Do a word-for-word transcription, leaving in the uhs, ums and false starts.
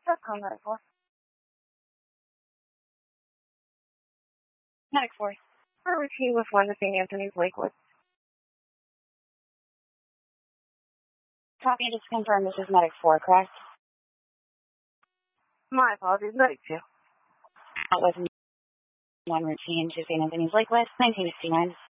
That's call Medic four. Medic four. For routine with one to Saint Anthony's Lakewood. Copy, just confirm this is Medic four, correct? My apologies, Medic two. That was one routine to Saint Anthony's Lakewood, nineteen sixty-nine.